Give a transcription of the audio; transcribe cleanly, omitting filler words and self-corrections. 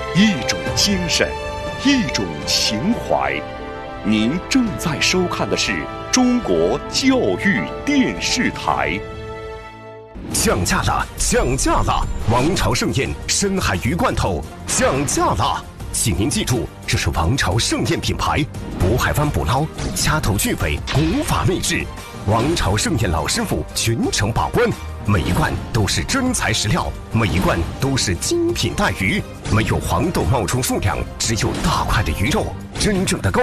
一种精神，一种情怀。您正在收看的是中国教育电视台。 降价了，降价了！王朝盛宴深海鱼罐头降价了，请您记住，这是王朝盛宴品牌，渤海湾捕捞，掐头去尾，古法秘制。王朝盛宴老师傅全程把关，每一罐都是真材实料，每一罐都是精品带鱼，没有黄豆冒充数量，只有大块的鱼肉，真正的高